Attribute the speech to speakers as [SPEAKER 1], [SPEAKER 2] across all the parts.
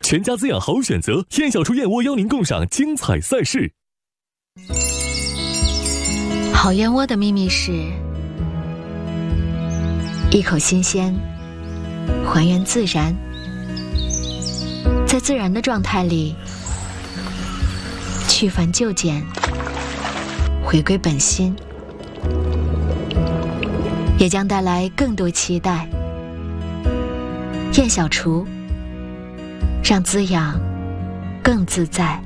[SPEAKER 1] 全家滋养好选择，燕小厨燕窝邀您共赏精彩赛事。
[SPEAKER 2] 好燕窝的秘密是一口新鲜，还原自然，在自然的状态里去繁就简，回归本心，也将带来更多期待。燕小厨，让滋养更自在。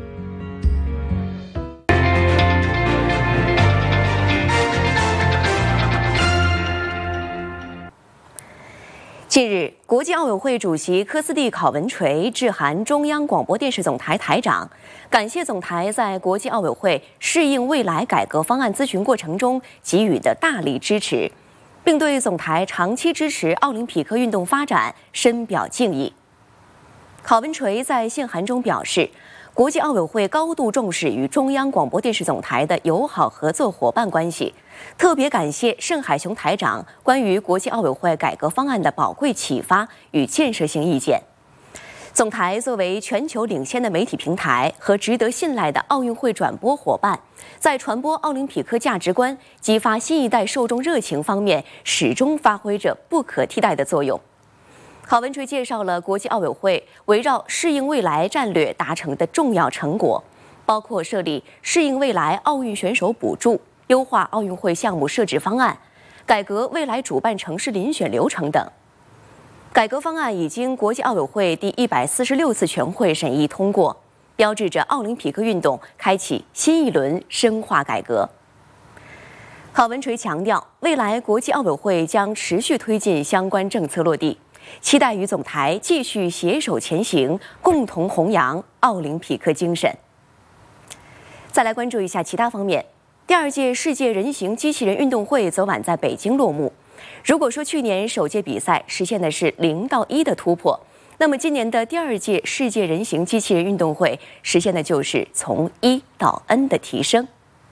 [SPEAKER 3] 近日，国际奥委会主席科斯蒂考文垂致函中央广播电视总台台长，感谢总台在国际奥委会适应未来改革方案咨询过程中给予的大力支持，并对总台长期支持奥林匹克运动发展深表敬意。考文垂在信函中表示，国际奥委会高度重视与中央广播电视总台的友好合作伙伴关系，特别感谢盛海雄台长关于国际奥委会改革方案的宝贵启发与建设性意见。总台作为全球领先的媒体平台和值得信赖的奥运会转播伙伴，在传播奥林匹克价值观、激发新一代受众热情方面，始终发挥着不可替代的作用。考文垂介绍了国际奥委会围绕适应未来战略达成的重要成果，包括设立适应未来奥运选手补助、优化奥运会项目设置方案、改革未来主办城市遴选流程等。改革方案已经国际奥委会第146次全会审议通过，标志着奥林匹克运动开启新一轮深化改革。考文垂强调，未来国际奥委会将持续推进相关政策落地，期待与总台继续携手前行，共同弘扬奥林匹克精神。再来关注一下其他方面，第2届世界人形机器人运动会昨晚在北京落幕。如果说去年首届比赛实现的是0到1的突破，那么今年的第2届世界人形机器人运动会实现的就是从1到 N 的提升。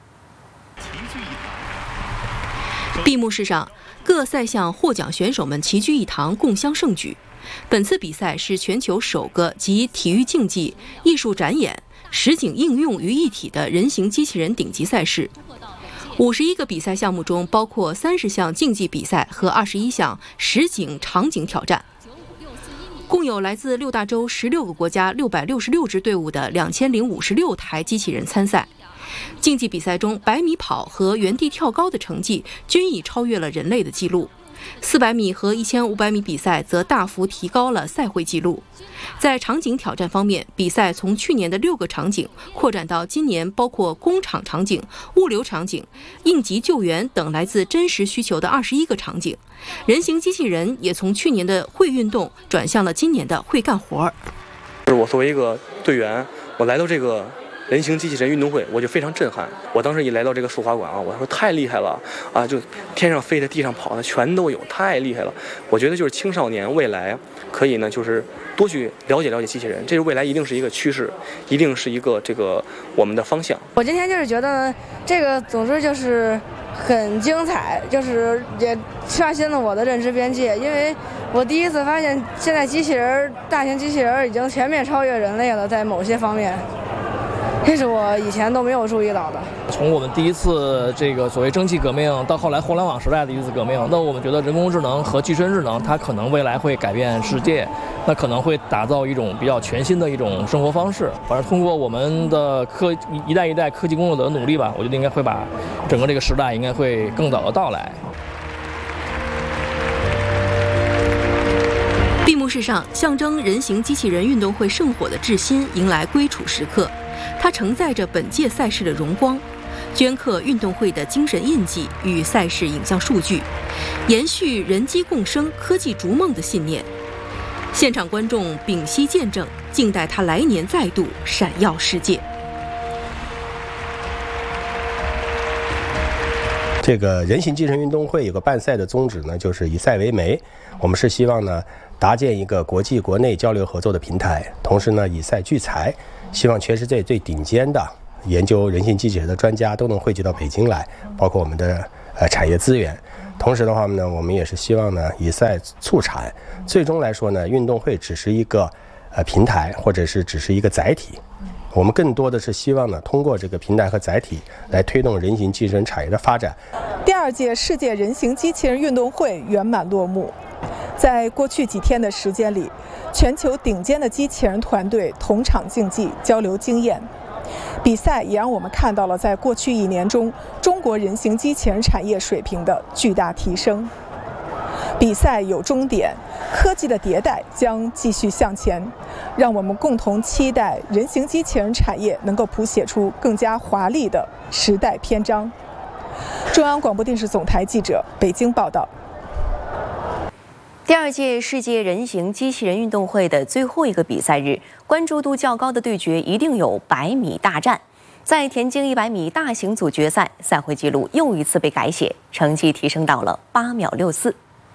[SPEAKER 4] 闭幕式上，各赛项获奖选手们齐聚一堂，共襄盛举。本次比赛是全球首个集体育竞技、艺术展演、实景应用于一体的人形机器人顶级赛事。51个比赛项目中，包括30项竞技比赛和21项实景场景挑战。共有来自6大洲16个国家666支队伍的2056台机器人参赛。竞技比赛中，100米跑和原地跳高的成绩均已超越了人类的纪录，400米和1500米比赛则大幅提高了赛会纪录。在场景挑战方面，比赛从去年的6个场景扩展到今年包括工厂场景、物流场景、应急救援等来自真实需求的21个场景。人形机器人也从去年的会运动转向了今年的会干活。
[SPEAKER 5] 我作为一个队员，我来到这个人形机器人运动会，我就非常震撼。我当时一来到这个速滑馆啊，我说太厉害了啊！就天上飞的、地上跑的全都有，太厉害了。我觉得就是青少年未来可以呢，就是多去了解了解机器人，这是未来一定是一个趋势，一定是一个我们的方向。
[SPEAKER 6] 我今天就是觉得这个总之就是很精彩，就是也刷新了我的认知边界，因为我第一次发现现在大型机器人已经全面超越人类了，在某些方面。这是我以前都没有注意到的。
[SPEAKER 7] 从我们第一次这个所谓蒸汽革命到后来互联网时代的一次革命，那我们觉得人工智能和具身智能它可能未来会改变世界，那可能会打造一种比较全新的一种生活方式。反正通过我们的一代一代科技工作者的努力吧，我觉得应该会把整个这个时代应该会更早的到来。
[SPEAKER 4] 闭幕式上，象征人形机器人运动会圣火的致新迎来归处时刻。它承载着本届赛事的荣光，镌刻运动会的精神印记与赛事影像数据，延续人机共生、科技逐梦的信念。现场观众屏息见证，静待它来年再度闪耀世界。
[SPEAKER 8] 这个人形机器人运动会有个办赛的宗旨呢，就是以赛为媒。我们是希望呢，搭建一个国际国内交流合作的平台，同时呢，以赛聚财。希望全世界最顶尖的研究人形机器人的专家都能汇聚到北京来，包括我们的产业资源。同时的话呢，我们也是希望呢以赛促产，最终来说呢，运动会只是一个平台，或者是只是一个载体。我们更多的是希望呢，通过这个平台和载体来推动人形机器人产业的发展。
[SPEAKER 9] 第2届世界人形机器人运动会圆满落幕。在过去几天的时间里，全球顶尖的机器人团队同场竞技，交流经验。比赛也让我们看到了在过去1年中中国人形机器人产业水平的巨大提升。比赛有终点，科技的迭代将继续向前，让我们共同期待人形机器人产业能够谱写出更加华丽的时代篇章。中央广播电视总台记者北京报道。
[SPEAKER 3] 第2届世界人形机器人运动会的最后一个比赛日，关注度较高的对决一定有100米大战。在田径100米大型组决赛，赛会纪录又一次被改写，成绩提升到了8秒64。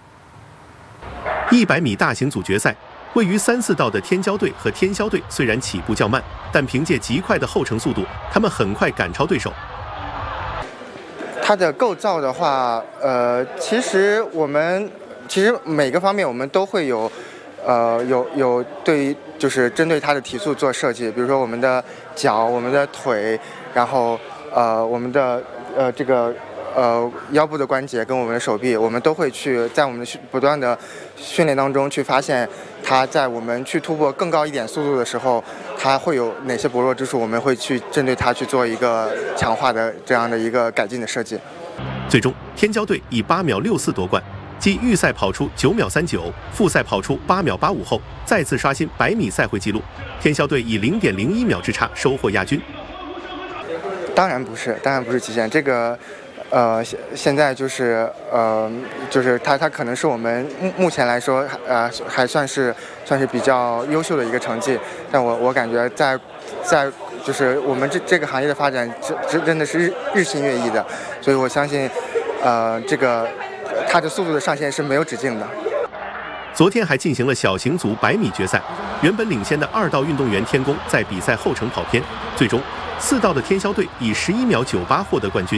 [SPEAKER 10] 100米大型组决赛，位于3、4道的天骄队和天霄队虽然起步较慢，但凭借极快的后程速度，他们很快赶超对手。
[SPEAKER 11] 它的构造的话，其实每个方面我们都会有对于就是针对它的体速做设计，比如说我们的脚、我们的腿，然后我们的这个腰部的关节跟我们的手臂，我们都会去在我们的不断的训练当中去发现它在我们去突破更高一点速度的时候，它会有哪些薄弱之处，我们会去针对它去做一个强化的这样的一个改进的设计。
[SPEAKER 10] 最终，天骄队以8秒64夺冠，继预赛跑出9秒39，复赛跑出8秒85后，再次刷新100米赛会纪录。天骄队以0.01秒之差收获亚军。
[SPEAKER 11] 当然不是极限，这个。现在就是它可能是我们目前来说还算是比较优秀的一个成绩，但我感觉在就是我们这个行业的发展真的是日新月异的，所以我相信这个它的速度的上限是没有止境的。
[SPEAKER 10] 昨天还进行了小型组100米决赛，原本领先的2道运动员天宫在比赛后程跑偏，最终4道的天霄队以11秒98获得冠军。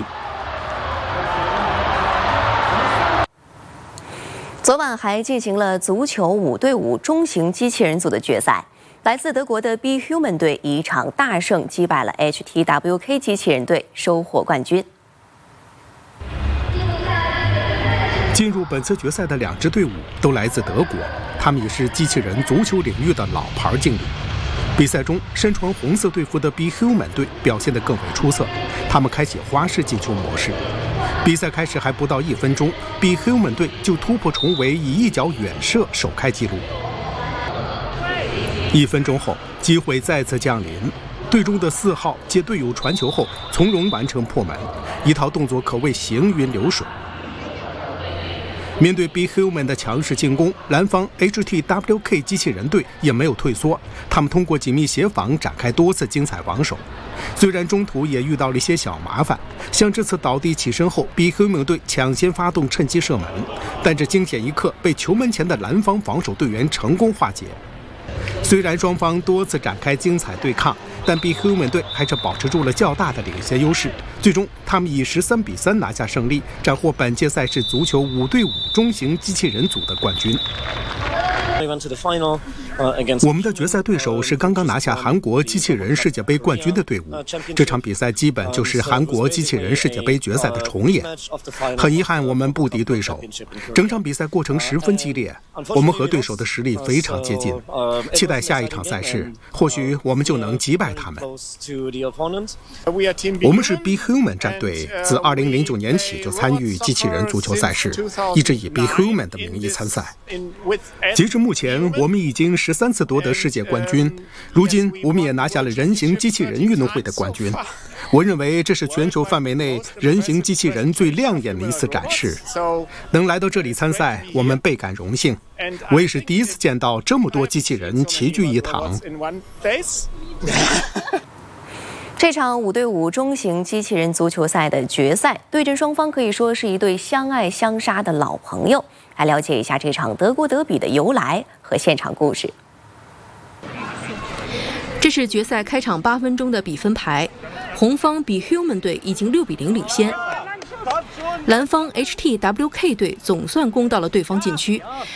[SPEAKER 3] 昨晚还进行了足球5对5中型机器人组的决赛，来自德国的 Be Human 队以一场大胜击败了 HTWK 机器人队，收获冠军。
[SPEAKER 12] 进入本次决赛的2支队伍都来自德国，他们也是机器人足球领域的老牌劲旅。比赛中，身穿红色队服的 Be Human 队表现得更为出色，他们开启花式进球模式。比赛开始还不到1分钟 ，Be Human 队就突破重围，以一脚远射首开纪录。1分钟后，机会再次降临，队中的4号接队友传球后，从容完成破门，一套动作可谓行云流水。面对 Be Human 的强势进攻，蓝方 HTWK 机器人队也没有退缩，他们通过紧密协防展开多次精彩防守。虽然中途也遇到了一些小麻烦，像这次倒地起身后 Be Human 队抢先发动趁机射门，但这惊险一刻被球门前的蓝方防守队员成功化解。虽然双方多次展开精彩对抗，但 Be Human 队还是保持住了较大的领先优势。最终，他们以13比3拿下胜利，斩获本届赛事足球5对5中型机器人组的冠军。我们的决赛对手是刚刚拿下韩国机器人世界杯冠军的队伍，这场比赛基本就是韩国机器人世界杯决赛的重演。很遗憾，我们不敌对手。整场比赛过程十分激烈，我们和对手的实力非常接近。期待下一场赛事，或许我们就能击败他们。我们是 Be Human 战队，自2009年起就参与机器人足球赛事，一直以 Be Human 的名义参赛。截至目前，我们已经13次夺得世界冠军，如今我们也拿下了人形机器人运动会的冠军。我认为这是全球范围内人形机器人最亮眼的一次展示。能来到这里参赛，我们倍感荣幸。我也是第一次见到这么多机器人齐聚一堂。
[SPEAKER 3] 这场5对5中型机器人足球赛的决赛，对阵双方可以说是一对相爱相杀的老朋友。来了解一下这场德国德比的由来和现场故事。
[SPEAKER 4] 这是决赛开场8分钟的比分牌，红方Be Human队已经6比0领先。蓝方 HTWK 队总算攻到了对方禁区，